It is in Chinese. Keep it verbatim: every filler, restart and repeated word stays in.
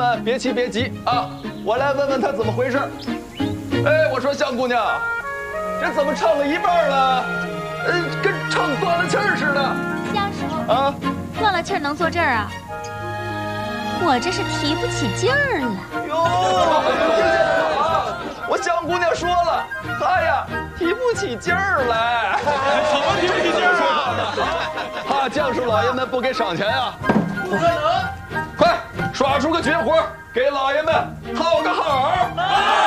们别急别急啊，我来问问他怎么回事。哎，我说香姑娘，这怎么唱了一半了？呃，跟唱断了气儿似的。 瞎说啊！ 断了气儿能坐这儿啊？我这是提不起劲儿了。 哟，我香姑娘说了，她呀提不起劲儿来。 怎么提不起劲儿啊？ 怕将士老爷们不给赏钱啊？ 不可能！ 快耍出个绝活，给老爷们套个好。